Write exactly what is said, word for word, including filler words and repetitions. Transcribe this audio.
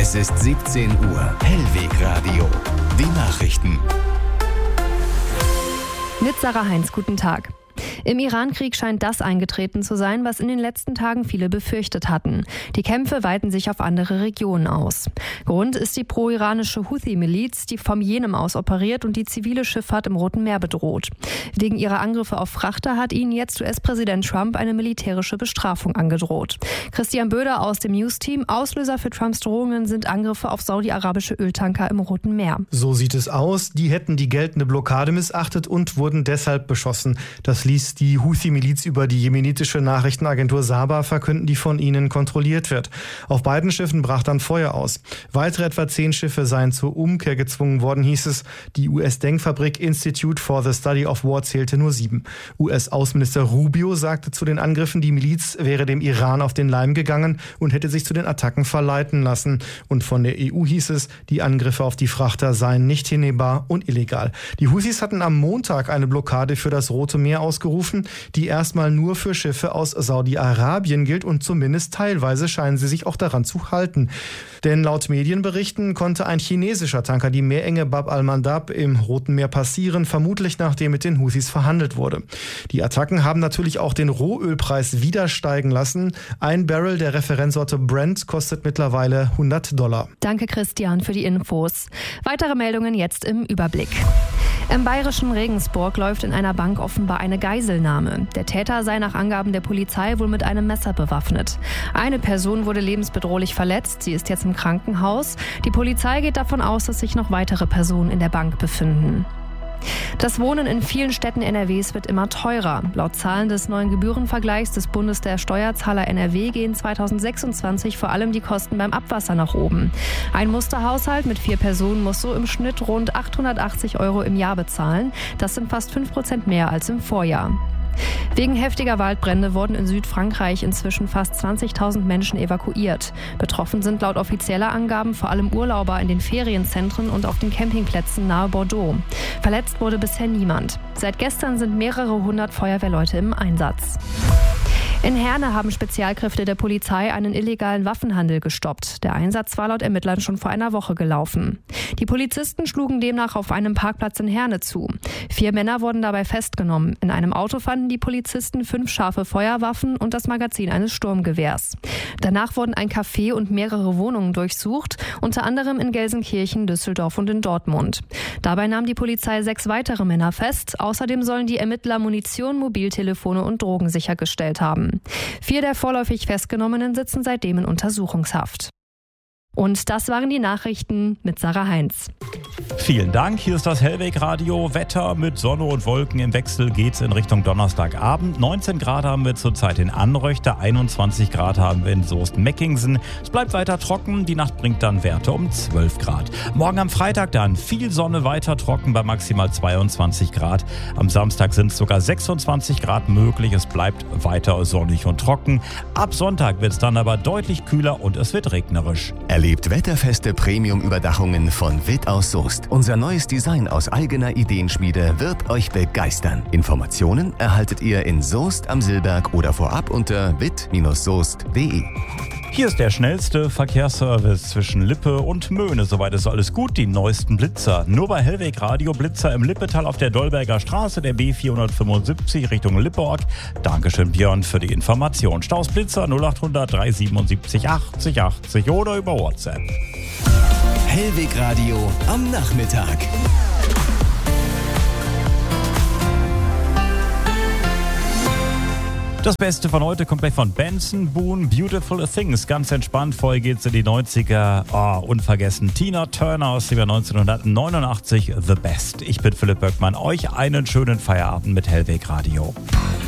Es ist siebzehn Uhr. Hellweg Radio. Die Nachrichten. Mit Sarah Heinz, guten Tag. Im Iran-Krieg scheint das eingetreten zu sein, was in den letzten Tagen viele befürchtet hatten. Die Kämpfe weiten sich auf andere Regionen aus. Grund ist die pro-iranische Houthi-Miliz, die vom Jemen aus operiert und die zivile Schifffahrt im Roten Meer bedroht. Wegen ihrer Angriffe auf Frachter hat ihnen jetzt U S-Präsident Trump eine militärische Bestrafung angedroht. Christian Böder aus dem News-Team: Auslöser für Trumps Drohungen sind Angriffe auf saudi-arabische Öltanker im Roten Meer. So sieht es aus. Die hätten die geltende Blockade missachtet und wurden deshalb beschossen. Das ließ die Houthi-Miliz über die jemenitische Nachrichtenagentur Saba verkünden, die von ihnen kontrolliert wird. Auf beiden Schiffen brach dann Feuer aus. Weitere etwa zehn Schiffe seien zur Umkehr gezwungen worden, hieß es. Die U S-Denkfabrik Institute for the Study of War zählte nur sieben. U S-Außenminister Rubio sagte zu den Angriffen, die Miliz wäre dem Iran auf den Leim gegangen und hätte sich zu den Attacken verleiten lassen. Und von der E U hieß es, die Angriffe auf die Frachter seien nicht hinnehmbar und illegal. Die Houthis hatten am Montag eine Blockade für das Rote Meer ausgerufen, die erstmal nur für Schiffe aus Saudi-Arabien gilt, und zumindest teilweise scheinen sie sich auch daran zu halten. Denn laut Medienberichten konnte ein chinesischer Tanker die Meerenge Bab al-Mandab im Roten Meer passieren, vermutlich nachdem mit den Houthis verhandelt wurde. Die Attacken haben natürlich auch den Rohölpreis wieder steigen lassen. Ein Barrel der Referenzsorte Brent kostet mittlerweile hundert Dollar. Danke, Christian, für die Infos. Weitere Meldungen jetzt im Überblick. Im bayerischen Regensburg läuft in einer Bank offenbar eine Geiselnahme. Der Täter sei nach Angaben der Polizei wohl mit einem Messer bewaffnet. Eine Person wurde lebensbedrohlich verletzt. Sie ist jetzt im Krankenhaus. Die Polizei geht davon aus, dass sich noch weitere Personen in der Bank befinden. Das Wohnen in vielen Städten N R Ws wird immer teurer. Laut Zahlen des neuen Gebührenvergleichs des Bundes der Steuerzahler N R W gehen zweitausendsechsundzwanzig vor allem die Kosten beim Abwasser nach oben. Ein Musterhaushalt mit vier Personen muss so im Schnitt rund achthundertachtzig Euro im Jahr bezahlen. Das sind fast fünf Prozent mehr als im Vorjahr. Wegen heftiger Waldbrände wurden in Südfrankreich inzwischen fast zwanzigtausend Menschen evakuiert. Betroffen sind laut offizieller Angaben vor allem Urlauber in den Ferienzentren und auf den Campingplätzen nahe Bordeaux. Verletzt wurde bisher niemand. Seit gestern sind mehrere hundert Feuerwehrleute im Einsatz. In Herne haben Spezialkräfte der Polizei einen illegalen Waffenhandel gestoppt. Der Einsatz war laut Ermittlern schon vor einer Woche gelaufen. Die Polizisten schlugen demnach auf einem Parkplatz in Herne zu. Vier Männer wurden dabei festgenommen. In einem Auto fanden die Polizisten fünf scharfe Feuerwaffen und das Magazin eines Sturmgewehrs. Danach wurden ein Café und mehrere Wohnungen durchsucht, unter anderem in Gelsenkirchen, Düsseldorf und in Dortmund. Dabei nahm die Polizei sechs weitere Männer fest. Außerdem sollen die Ermittler Munition, Mobiltelefone und Drogen sichergestellt haben. Vier der vorläufig Festgenommenen sitzen seitdem in Untersuchungshaft. Und das waren die Nachrichten mit Sarah Heinz. Vielen Dank, hier ist das Hellweg Radio. Wetter mit Sonne und Wolken im Wechsel geht's in Richtung Donnerstagabend. neunzehn Grad haben wir zurzeit in Anröchte, einundzwanzig Grad haben wir in Soest-Meckingsen. Es bleibt weiter trocken, die Nacht bringt dann Werte um zwölf Grad. Morgen am Freitag dann viel Sonne, weiter trocken bei maximal zweiundzwanzig Grad. Am Samstag sind es sogar sechsundzwanzig Grad möglich, es bleibt weiter sonnig und trocken. Ab Sonntag wird es dann aber deutlich kühler und es wird regnerisch. Erlebt wetterfeste Premium-Überdachungen von Witt aus Soest. Unser neues Design aus eigener Ideenschmiede wird euch begeistern. Informationen erhaltet ihr in Soest am Silberg oder vorab unter witt soest punkt de. Hier ist der schnellste Verkehrsservice zwischen Lippe und Möhne. Soweit ist alles gut. Die neuesten Blitzer. Nur bei Hellweg Radio. Blitzer im Lippetal auf der Dolberger Straße, der B vierhundertfünfundsiebzig Richtung Lippeort. Dankeschön, Björn, für die Information. Staus Blitzer null achthundert dreihundertsiebenundsiebzig achtzig achtzig oder über WhatsApp. Hellweg Radio am Nachmittag. Das Beste von heute kommt gleich von Benson Boone, Beautiful Things. Ganz entspannt, vorher geht's in die neunziger. Oh, unvergessen. Tina Turner aus dem Jahr neunzehnhundertneunundachtzig, The Best. Ich bin Philipp Böckmann. Euch einen schönen Feierabend mit Hellweg Radio.